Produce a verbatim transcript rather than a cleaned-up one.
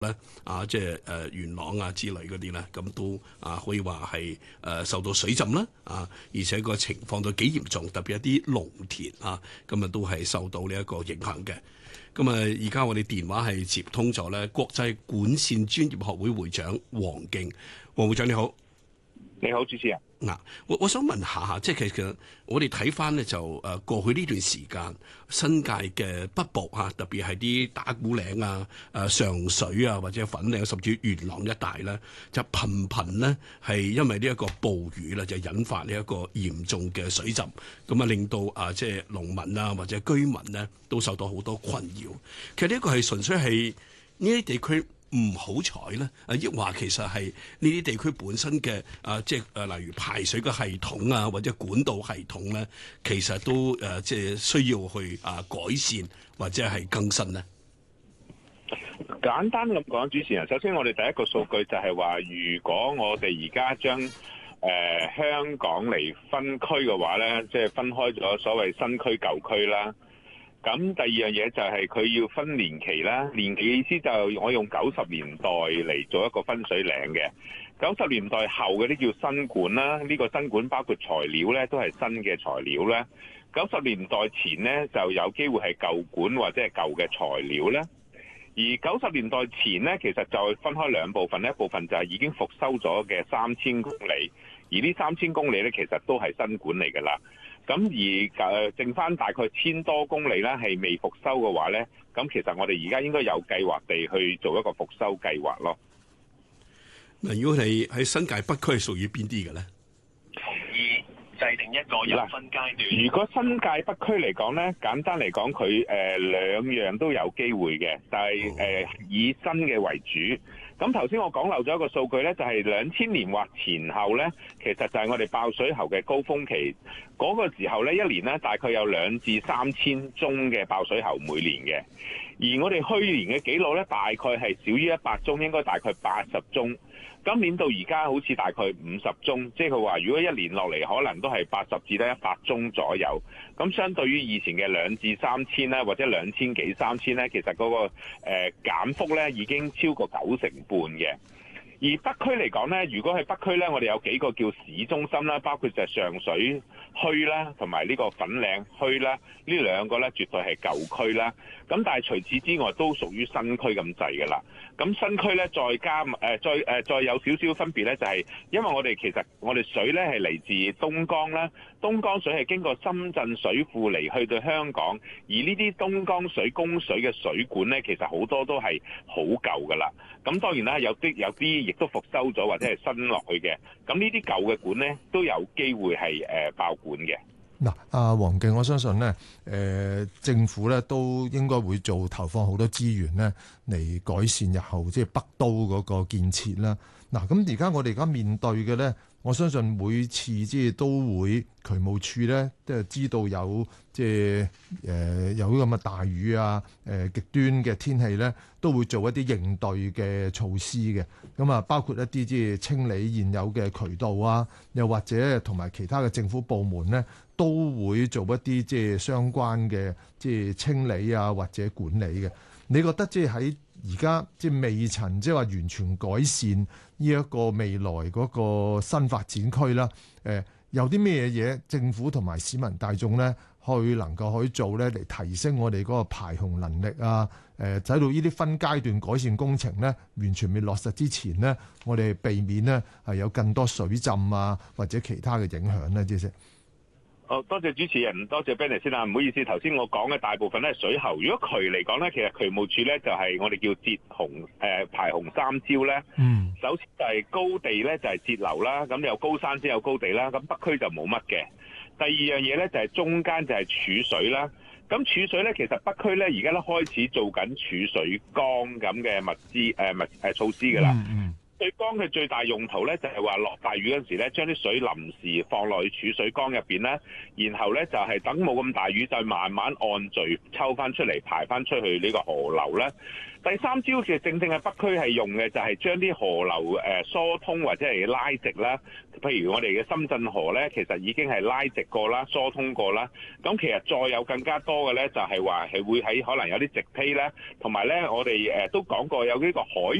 咧啊，即係誒元朗啊之類嗰啲咧，咁都啊可以話係誒受到水浸啦啊，而且個情況都幾嚴重，特別一啲農田啊，咁啊都係受到呢一個影響嘅。咁啊，而家我哋電話係接通咗咧，國際管線專業學會會長黃敬，黃會長你好。 你好，主持人。 嗱，我我想問下下，即係其實我哋睇翻咧就誒過去呢段時間，新界嘅北部嚇，特別係啲打鼓嶺啊、誒上水啊，或者粉嶺，甚至元朗一帶咧，就頻頻咧係因為呢一個暴雨啦，就引發呢一個嚴重嘅水浸，咁啊令到啊即係農民啊或者居民咧都受到好多困擾。其實呢一個係純粹係呢啲地區唔好彩咧，啊，抑或其實係呢啲地區本身嘅啊，即係誒，例如排水嘅系統啊，或者管道系統咧，其實都誒、啊，即係需要去啊改善或者係更新咧。 簡單咁講，主持人，首先我哋第一個數據就係話，如果我哋而家將誒香港嚟分區嘅話咧，即係分開咗所謂新區舊區啦。咁第二樣嘢就係佢要分年期啦，年期嘅意思就係我用九十年代嚟做一個分水嶺嘅。九十年代後嗰啲叫新管啦，呢個新管包括材料咧都係新嘅材料啦。九十年代前咧就有機會係舊管或者係舊嘅材料咧。而九十年代前咧，其實就分開兩部分，一部分就係已經復修咗嘅三千公里，而呢三千公里咧其實都係新管嚟㗎啦。咁而誒剩翻大概千多公里咧係未復修嘅話咧，咁其實我哋而家應該有計劃地去做一個復修計劃咯。 嗱，如果你喺新界北區係屬於邊啲嘅咧？ 制定一個有分階段。 如果新界北區嚟講咧，簡單嚟講，佢誒、呃、兩樣都有機會嘅，但係誒、呃、以新嘅為主。咁頭先我講漏咗一個數據咧，就係兩千年或前後咧，其實就係我哋爆水喉嘅高峰期。嗰、那個時候咧，一年咧大概有兩至三千宗嘅爆水喉每年嘅。而我哋去年嘅記錄咧，大概係少於一百宗，應該大概八十宗。今年到而家好似大概五十宗，即係佢話如果一年落嚟可能都係八十至得一百宗左右。咁相對於以前嘅兩至三千咧，或者兩千幾三千咧，其實嗰、那個誒、呃、減幅咧已經超過九成半嘅。而北區嚟講咧，如果係北區咧，我哋有幾個叫市中心啦，包括就係上水墟啦，同埋呢個粉嶺墟啦，呢兩個咧絕對係舊區啦。咁但係除此之外，都屬於新區咁滯㗎啦。咁新區咧再加誒、呃、再誒、呃、再有少少分別咧，就係、是、因為我哋其實我哋水咧係嚟自東江啦，東江水係經過深圳水庫嚟去到香港，而呢啲東江水供水嘅水管咧，其實好多都係好舊㗎啦。咁當然啦，有啲有啲亦都復修咗或者係新落去嘅。咁呢啲舊嘅管咧都有機會係誒、呃、爆管嘅。 嗱，阿黃敬，我相信咧，誒、呃、政府咧都應該會做投放好多資源咧嚟改善日後即係北都嗰個建設啦。嗱，咁而家我哋而家面對嘅咧，我相信每次即係都會渠務處咧，即係知道有即係誒有咁嘅大雨啊，誒極端嘅天氣咧，都會做一啲應對嘅措施嘅。咁啊，包括一啲即係清理現有嘅渠道啊，又或者同埋其他嘅政府部門咧，都會做一啲即係相關嘅即係清理啊，或者管理嘅。你覺得即係喺而家即係未曾即係話完全改善呢一個未來嗰個新發展區啦？誒，有啲咩嘢政府同埋市民大眾咧，去能夠可以做咧，嚟提升我哋嗰個排洪能力啊？誒，使到呢啲分階段改善工程咧，完全未落實之前咧，我哋避免咧係有更多水浸啊，或者其他嘅影響咧，即係。 哦，多謝主持人，多謝 Benny 先啦。唔好意思，頭先我講嘅大部分咧係水喉。如果渠嚟講咧，其實渠務處咧就係我哋叫截洪誒排洪三招咧。嗯。首先就係高地咧就係截流啦，咁有高山先有高地啦。咁北區就冇乜嘅。第二樣嘢咧就係中間就係儲水啦。咁儲水咧其實北區咧而家都開始做緊儲水缸咁嘅物資誒物誒措施㗎啦。嗯嗯。 水缸嘅最大用途咧，就係話落大雨嗰陣時咧，將啲水臨時放落去儲水缸入邊咧，然後咧就係等冇咁大雨，就慢慢按序抽翻出嚟，排翻出去呢個河流咧。第三招其實正正係北區係用嘅，就係將啲河流誒疏通或者係拉直啦。譬如我哋嘅深圳河咧，其實已經係拉直過啦、疏通過啦。咁其實再有更加多嘅咧，就係話係會喺可能有啲直批咧，同埋咧我哋誒都講過有呢個海